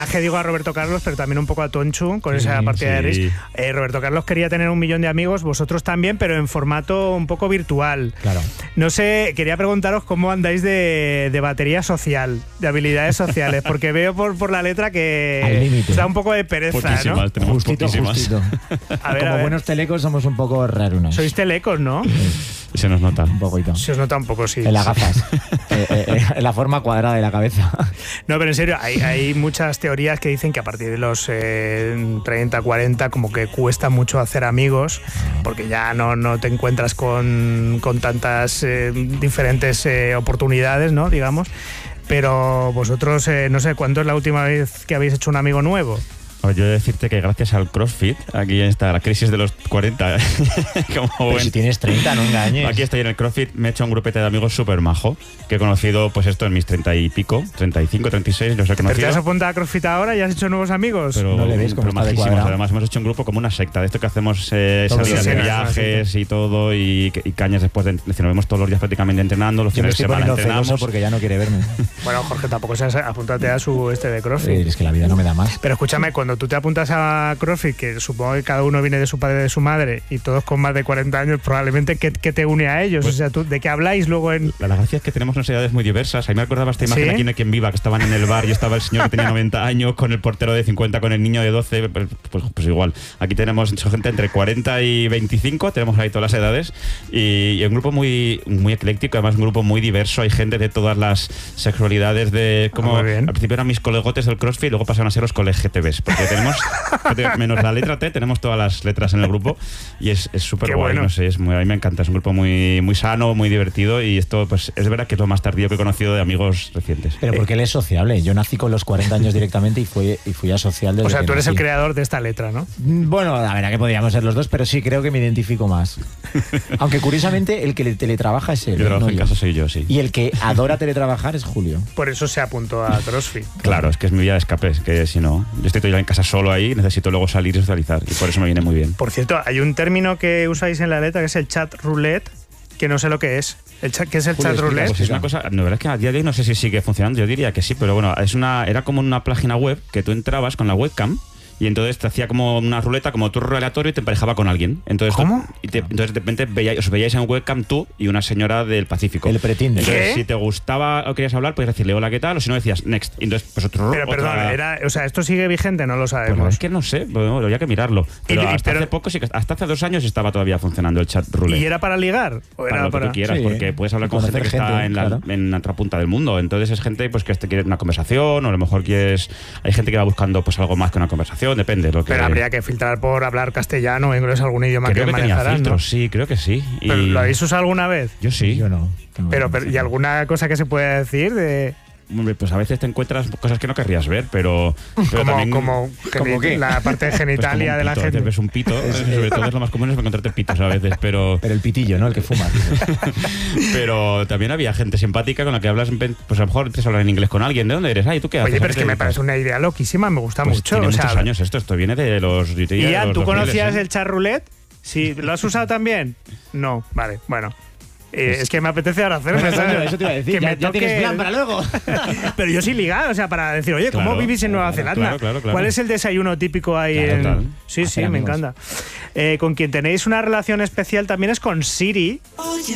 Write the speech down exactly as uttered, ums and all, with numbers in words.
Que digo a Roberto Carlos, pero también un poco a Tonchu con esa Sí, partida sí. de Risk. Eh, Roberto Carlos quería tener un millón de amigos, vosotros también, pero en formato un poco virtual. Claro. No sé, quería preguntaros cómo andáis de, de batería social, de habilidades sociales, porque veo por, por la letra que Al límite. os da un poco de pereza, Poquísimas, ¿no? tenemos Justito, poquísimas. justito. A ver, Como a ver. buenos telecos somos un poco rarunos. Sois telecos, ¿no? Se nos nota. Un poquito. Se os nota un poco, sí. En las gafas. eh, eh, eh, en la forma cuadrada de la cabeza. No, pero en serio, hay, hay muchas teorías que dicen que a partir de los eh, treinta, cuarenta como que cuesta mucho hacer amigos porque ya no, no te encuentras con, con tantas eh, diferentes eh, oportunidades, ¿no? Digamos. Pero vosotros, eh, no sé, ¿cuándo es la última vez que habéis hecho un amigo nuevo? Pues yo he de decirte que gracias al CrossFit, aquí está la crisis de los cuarenta. Como Pero buen- si tienes treinta, no engañes. Aquí estoy en el CrossFit, me he hecho un grupete de amigos súper majo, que he conocido pues esto en mis treinta y pico, treinta y cinco, treinta y seis, los he ¿Pero te conocido. has apuntado a CrossFit ahora y has hecho nuevos amigos? Pero, No le ves cómo pero está de majísimos. cuadrado. Además hemos hecho un grupo como una secta, de esto que hacemos eh, Todos salidas los de días, viajes y todo, y, y cañas después de... Es decir, nos vemos todos los días prácticamente entrenando, los Yo me fines de estoy semana poniendo celoso entrenamos. porque ya no quiere verme. Bueno, Jorge, tampoco seas, apúntate a su este de CrossFit. Eh, es que la vida no me da más. Pero escúchame, cuando tú te apuntas a CrossFit, que supongo que cada uno viene de su padre y de su madre, y todos con más de cuarenta años, probablemente, ¿qué, qué te une a ellos? Pues- o sea, ¿tú, ¿de qué habláis luego en...? La, la gracia es que tenemos unas edades muy diversas. Ahí me acordaba esta imagen ¿Sí? aquí en Quien Viva, que estaban en el bar y estaba el señor que tenía noventa años con el portero de cincuenta, con el niño de doce. Pues, pues, pues igual. Aquí tenemos gente entre cuarenta y veinticinco, tenemos ahí todas las edades. Y, y un grupo muy, muy ecléctico, además un grupo muy diverso. Hay gente de todas las sexualidades. De como Ah, muy bien. al principio eran mis colegotes del CrossFit, luego pasaron a ser los coleg G T Bs. Porque tenemos, menos la letra T, tenemos todas las letras en el grupo. Y es súper Qué guay, bueno. no sé, es muy, a mí me encanta. Es un grupo muy, muy sano, muy divertido. Y esto, pues, es verdad que es lo más tardío que he conocido de amigos recientes. Pero porque él es sociable. Yo nací con los cuarenta años directamente y fui, y fui a social desde O sea, que tú eres el nací. creador de esta letra, ¿no? Mm, Bueno, la verdad que podríamos ser los dos, pero sí creo que me identifico más. Aunque curiosamente el que le teletrabaja es él. Yo ¿eh? trabajo No en yo. casa, soy yo, sí. Y el que adora teletrabajar es Julio. Por eso se apuntó a CrossFit. Claro, es que es mi vía de escape, es que si no, yo estoy todo el día en casa solo ahí, necesito luego salir y socializar, y por eso me viene muy bien. Por cierto, hay un término que usáis en la letra que es el chat roulette, que no sé lo que es. El chat, ¿Qué es el Julio, chat explica, roulette? Pues es una cosa, la verdad es que a día de hoy no sé si sigue funcionando, yo diría que sí, pero bueno, es una, era como una página web que tú entrabas con la webcam y entonces te hacía como una ruleta, como turno aleatorio y te emparejaba con alguien. Entonces, ¿Cómo? Tú, y te- entonces de repente veíais, os veíais en webcam tú y una señora del Pacífico. El pretende. Entonces, ¿Qué? si te gustaba o querías hablar, podías decirle hola, ¿qué tal? O si no, decías next. Y entonces, pues otro. Pero otra- perdón, era, o sea, ¿esto sigue vigente? No lo Pues la sabemos. verdad es que no sé, bueno, habría que mirarlo. Pero Y- y- hasta pero- hace poco, sí que, hasta hace dos años estaba todavía funcionando el chat roulette. ¿Y era para ligar? ¿O para era lo que para...? tú quieras, Sí, porque puedes hablar y con gente que conocer está gente, en la, claro. en la otra punta del mundo. Entonces es gente pues que te quiere una conversación, o a lo mejor quieres. Hay gente que va buscando pues algo más que una conversación, depende. Lo que, Pero habría que filtrar por hablar castellano o inglés, algún idioma creo que que tenía manejarán, ¿no? filtros, sí, creo que sí. Y ¿Pero ¿Lo habéis usado alguna vez? yo sí. Yo no. Tengo- Pero, pero, ¿y alguna cosa que se pueda decir de Hombre, pues a veces te encuentras cosas que no querrías ver, pero. pero como, también, como, ¿Cómo geni- qué? la parte pues, como genitalia un de la pito, a veces gente? ves un pito, sobre todo es lo más común es encontrarte pitos a veces, pero. Pero el pitillo, ¿no? El que fuma. Pero también había gente simpática con la que hablas, en pen- pues a lo mejor empiezas a hablar en inglés con alguien. ¿De dónde eres? Ay, ¿tú qué haces? Oye, ¿A pero qué es te que me dedicas? parece una idea loquísima, me gusta Pues mucho. tiene o sea, muchos años esto, esto viene de los... yo diría ¿Y de Ian, los tú dos miles, conocías ¿eh? el chat roulette? Sí, ¿lo has usado también? No, vale, bueno. Eh, es que me apetece ahora hacerlo. Bueno, ¿sabes? Sandro, eso te iba a decir. Que Ya, me ya tienes toque plan el- para luego. Pero yo sí ligar, o sea, para decir, oye, ¿cómo Claro, vivís en Nueva claro, Zelanda? claro, claro, claro. ¿Cuál es el desayuno típico ahí Claro, en...? total. Sí, sí, Hacer me amigos. encanta. Eh, con quien tenéis una relación especial también es con Siri.